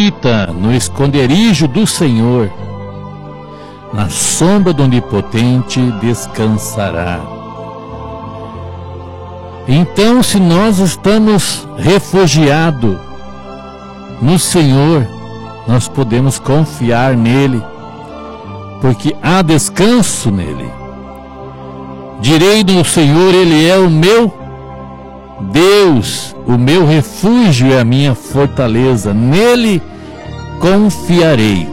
habita no esconderijo do Senhor, na sombra do Onipotente descansará. Então, se nós estamos refugiados no Senhor, nós podemos confiar nele, porque há descanso nele. Direi do Senhor, ele é o meu Deus, o meu refúgio e a minha fortaleza, nele confiarei.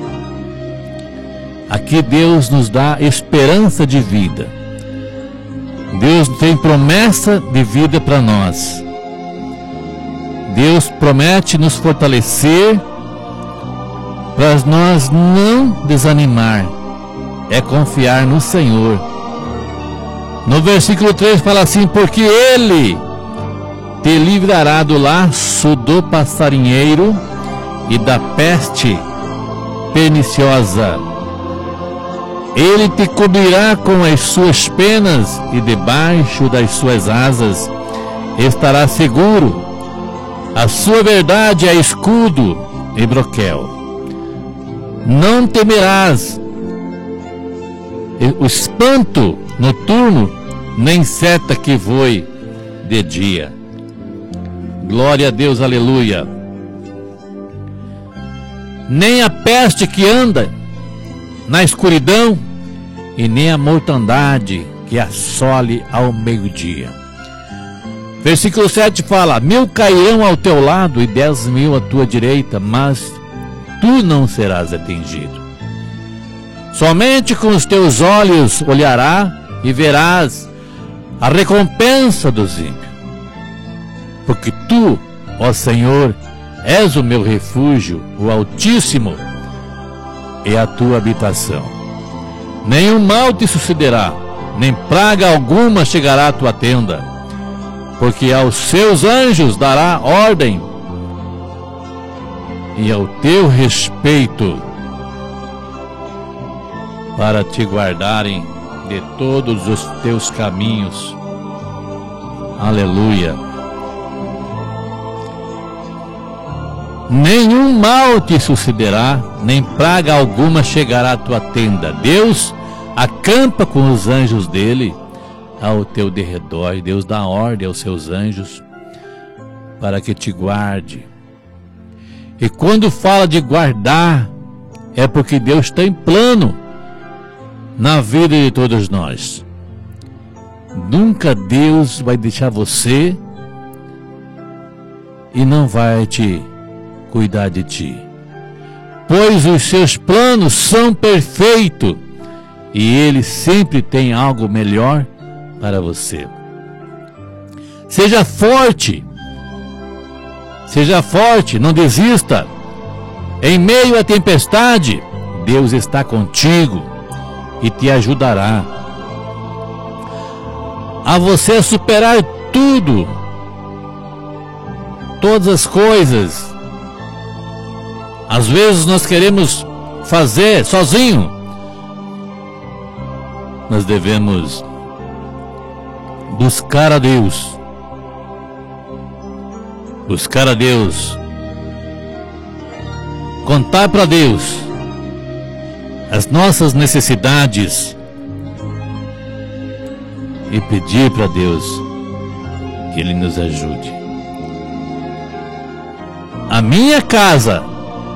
Aqui Deus nos dá esperança de vida. Deus tem promessa de vida para nós. Deus promete nos fortalecer para nós não desanimar. É confiar no Senhor. No versículo 3 fala assim: porque Ele te livrará do laço do passarinheiro e da peste perniciosa. Ele te cobrirá com as suas penas e debaixo das suas asas estará seguro. A sua verdade é escudo e broquel. Não temerás o espanto noturno, nem seta que voe de dia. Glória a Deus, aleluia. Nem a peste que anda na escuridão, e nem a mortandade que assole ao meio-dia. Versículo 7 fala: 1000 cairão ao teu lado e 10.000 à tua direita, mas tu não serás atingido. Somente com os teus olhos olharás e verás a recompensa dos ímpios. Porque tu, ó Senhor, és o meu refúgio, o Altíssimo é a tua habitação. Nenhum mal te sucederá, nem praga alguma chegará à tua tenda, porque aos seus anjos dará ordem, e ao teu respeito, para te guardarem de todos os teus caminhos. Aleluia. Nenhum mal te sucederá, nem praga alguma chegará à tua tenda. Deus acampa com os anjos dele ao teu derredor. Deus dá ordem aos seus anjos para que te guarde. E quando fala de guardar, é porque Deus tem plano na vida de todos nós. Nunca Deus vai deixar você e não vai te cuidar de ti, pois os seus planos são perfeitos e Ele sempre tem algo melhor para você. Seja forte, não desista. Em meio à tempestade, Deus está contigo e te ajudará a você superar tudo, todas as coisas. Às vezes nós queremos fazer sozinho. Nós devemos buscar a Deus. Buscar a Deus. Contar para Deus as nossas necessidades e pedir para Deus que Ele nos ajude. A minha casa,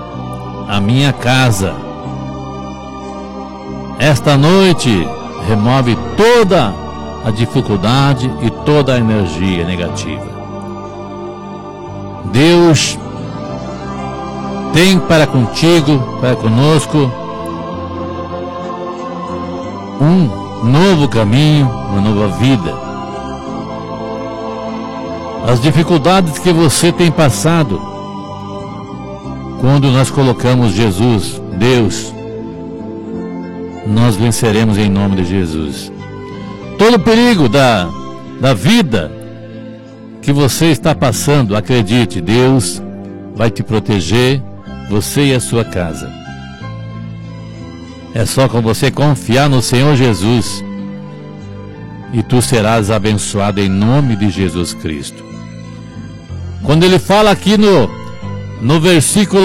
esta noite remove toda a dificuldade e toda a energia negativa. Deus tem para contigo, para conosco, um novo caminho, uma nova vida. As dificuldades que você tem passado, quando nós colocamos Jesus, Deus, nós venceremos em nome de Jesus. Todo perigo da vida que você está passando, acredite, Deus vai te proteger, você e a sua casa. É só com você confiar no Senhor Jesus e tu serás abençoado em nome de Jesus Cristo. Quando ele fala aqui no versículo